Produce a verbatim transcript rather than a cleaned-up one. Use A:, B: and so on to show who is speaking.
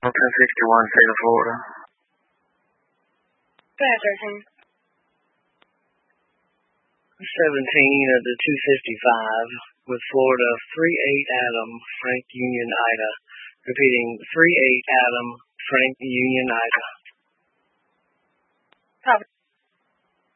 A: ten sixty-one, State of Florida.
B: thirteen.
A: seventeen of the two fifty-five with Florida three eight Adam, Frank Union Ida. Repeating, three eight Adam, Frank Union Ida.
B: Copy.